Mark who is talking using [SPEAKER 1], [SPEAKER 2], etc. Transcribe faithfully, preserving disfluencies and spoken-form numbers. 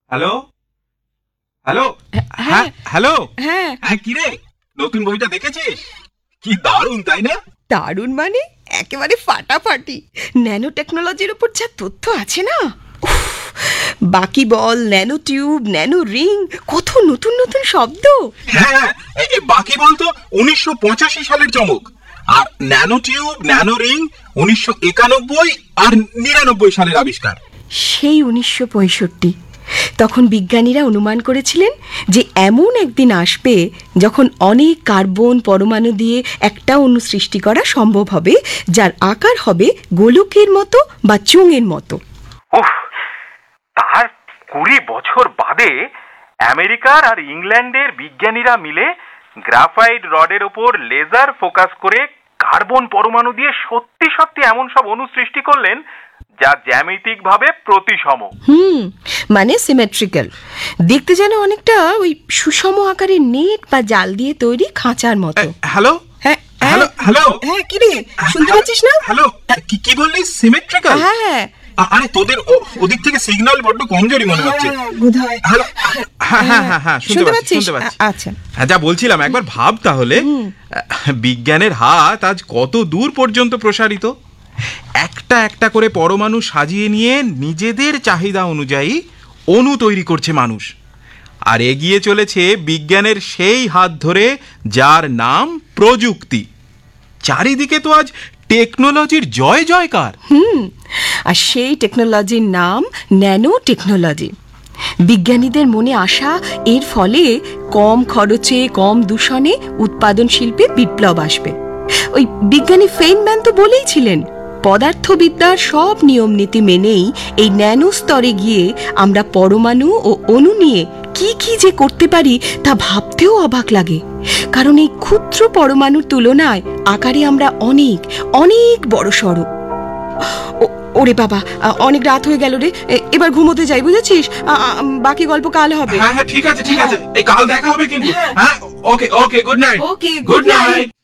[SPEAKER 1] Hello hello হ্যাঁ hello
[SPEAKER 2] হ্যাঁ
[SPEAKER 1] হ্যাঁ কি রে, নতুন বইটা দেখেছিস? কি দারুণ, তাই না?
[SPEAKER 2] দারুণ মানে একেবারে ফাটাফাটি। ন্যানো টেকনোলজির উপর যা তথ্য আছে না, উফ, বাকি বল, ন্যানো টিউব, ন্যানো রিং, কত নতুন নতুন শব্দ।
[SPEAKER 1] হ্যাঁ, এ- এ বাকি বলতো উনিশশো পঁচাশি সালের চমক, আর ন্যানো টিউব ন্যানো রিং উনিশশো একানব্বই আর নিরানব্বই সালের আবিষ্কার।
[SPEAKER 2] সেই উনিশশো পঁয়ষট্টি, তখন বিজ্ঞানীরা অনুমান করেছিলেন যে এমন একদিন আসবে যখন অনেক কার্বন পরমাণু দিয়ে একটা অণু সৃষ্টি করা সম্ভব হবে, যার আকার হবে গোলকের মতো বা চোঙের মতো।
[SPEAKER 3] উফ, তার কুড়ি বছর বাদে আমেরিকার আর ইংল্যান্ডের বিজ্ঞানীরা মিলে গ্রাফাইট রডের উপর লেজার ফোকাস করে কার্বন পরমাণু দিয়ে সত্যি সত্যি এমন সব অণু সৃষ্টি করলেন যা জ্যামিতিক ভাবে প্রতিসম।
[SPEAKER 2] হুম মানে সিমেট্রিক্যাল, দেখতে যেন অনেকটা ওই সুষম আকারের নেট বা জাল দিয়ে তৈরি খাঁচার মতো।
[SPEAKER 1] হ্যালো
[SPEAKER 2] হ্যাঁ
[SPEAKER 1] হ্যালো হ্যালো
[SPEAKER 2] হ্যাঁ, কি রে, শুনতে পাচ্ছিস না?
[SPEAKER 1] হ্যালো, কি কি বললি? সিমেট্রিক্যাল?
[SPEAKER 2] হ্যাঁ হ্যাঁ,
[SPEAKER 1] আরে তোদের ও- ওদিক থেকে সিগন্যাল বড্ড কমজোরি মনে হচ্ছে।
[SPEAKER 2] বোধহয়।
[SPEAKER 1] হ্যালো, হ্যাঁ হ্যাঁ হ্যাঁ হ্যাঁ, শুনতে
[SPEAKER 2] শুনতে
[SPEAKER 1] পাচ্ছি
[SPEAKER 2] পাচ্ছিস?
[SPEAKER 1] শুনতে পাচ্ছি।
[SPEAKER 2] আচ্ছা,
[SPEAKER 1] হ্যাঁ, যা বলছিলাম, একবার ভাব তাহলে, বিজ্ঞানের হাত আজ কত দূর পর্যন্ত প্রসারিত। একটা একটা করে পরমাণু সাজিয়ে নিয়ে নিজেদের চাহিদা অনুযায়ী অণু তৈরি করছে মানুষ, আর এগিয়ে চলেছে বিজ্ঞানের সেই হাত ধরে যার নাম প্রযুক্তি। চারিদিকে তো আজ টেকনোলজির জয় জয়কার।
[SPEAKER 2] হুম আর সেই টেকনোলজির নাম ন্যানো টেকনোলজি। বিজ্ঞানীদের মনে আসা এর ফলে কম খরচে, কম দূষণে উৎপাদন শিল্পে বিপ্লব আসবে। ওই বিজ্ঞানী ফেইনম্যান তো বলেইছিলেন, পদার্থবিদ্যার সব নিয়ম নীতি মেনেই এই ন্যানো স্তরে গিয়ে আমরা পরমাণু ও অণু নিয়ে কি কি যে করতে পারি তা ভাবতেও অবাক লাগে। কারণ এই ক্ষুদ্র পরমাণুর তুলনায় আকারে আমরা অনেক অনেক বড় সড়ো। ওরে বাবা, অনেক রাত হয়ে গেল রে, এ- এবার ঘুমোতে যাই, বুঝেছিস? আ- আ- বাকি গল্প কাল হবে।
[SPEAKER 1] হ্যাঁ হ্যাঁ, ঠিক আছে ঠিক আছে, এই কাল দেখা হবে কিন্তু। হ্যাঁ, ওকে ওকে, good night.
[SPEAKER 2] Okay,
[SPEAKER 1] good
[SPEAKER 2] good night.
[SPEAKER 1] Night.